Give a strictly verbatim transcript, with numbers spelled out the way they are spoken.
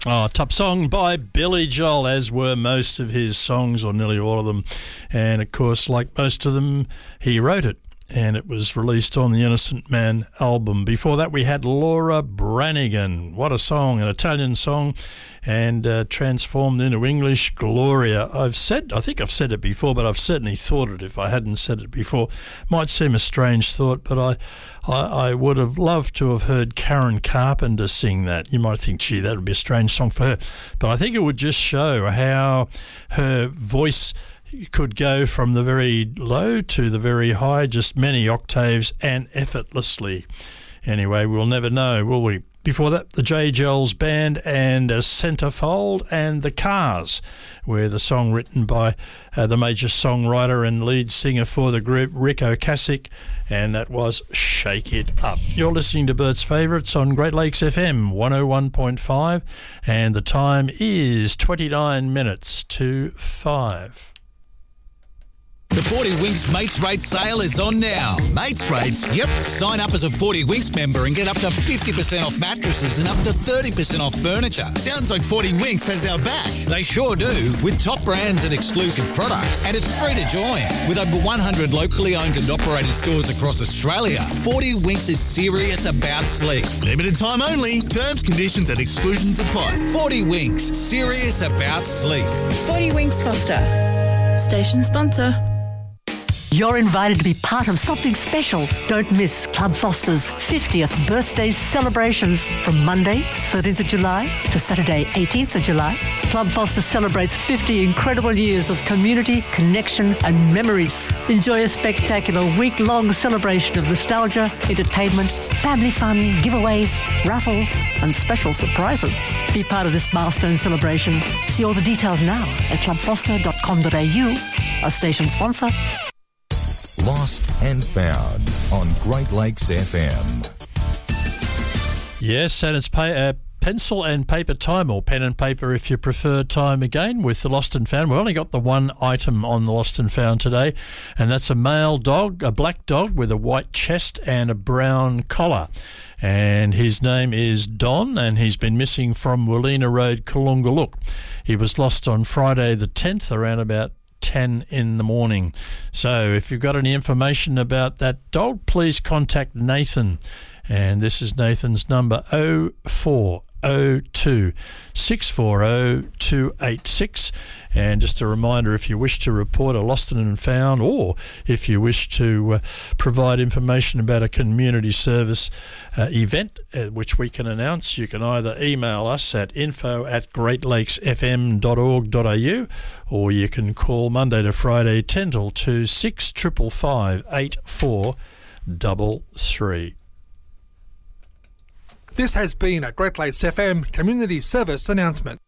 Oh, top song by Billy Joel, as were most of his songs, or nearly all of them. And, of course, like most of them, he wrote it. And it was released on the Innocent Man album. Before that, we had Laura Branigan. What a song, an Italian song, and uh, transformed into English, Gloria. I've said, I think I've said it before, but I've certainly thought it if I hadn't said it before. Might seem a strange thought, but I, I, I would have loved to have heard Karen Carpenter sing that. You might think, gee, that would be a strange song for her. But I think it would just show how her voice could go from the very low to the very high, just many octaves and effortlessly. Anyway, we'll never know, will we? Before that, the J. Gels Band and a Centerfold and the Cars, where the song written by uh, the major songwriter and lead singer for the group, Rick Ocasek, and that was Shake It Up. You're listening to Bert's Favourites on Great Lakes F M one oh one point five, and the time is twenty-nine minutes to five. The forty Winks Mates Rates sale is on now. Mates Rates? Yep. Sign up as a forty Winks member and get up to fifty percent off mattresses and up to thirty percent off furniture. Sounds like forty Winks has our back. They sure do, with top brands and exclusive products. And it's free to join. With over one hundred locally owned and operated stores across Australia, forty Winks is serious about sleep. Limited time only. Terms, conditions and exclusions apply. forty Winks, serious about sleep. forty Winks Foster, station sponsor. You're invited to be part of something special. Don't miss Club Foster's fiftieth birthday celebrations from Monday, thirteenth of July to Saturday, eighteenth of July. Club Foster celebrates fifty incredible years of community, connection and memories. Enjoy a spectacular week-long celebration of nostalgia, entertainment, family fun, giveaways, raffles and special surprises. Be part of this milestone celebration. See all the details now at club foster dot com dot a u, a station sponsor. Lost and Found on Great Lakes F M. Yes, and it's pay, uh, pencil and paper time, or pen and paper if you prefer time again, with the Lost and Found. We've only got the one item on the Lost and Found today, and that's a male dog, a black dog with a white chest and a brown collar. And his name is Don, and he's been missing from Wallina Road, Kalungaluk. He was lost on Friday the tenth around about ten in the morning. So if you've got any information about that dog, please contact Nathan. And this is Nathan's number, oh four oh two, six four oh, two eight six. And just a reminder, if you wish to report a lost and found, or if you wish to uh, provide information about a community service uh, event uh, which we can announce, you can either email us at info at great lakes f m dot org dot a u, or you can call Monday to Friday ten till two, six five five, eight four three three. This has been a Great Lakes F M community service announcement.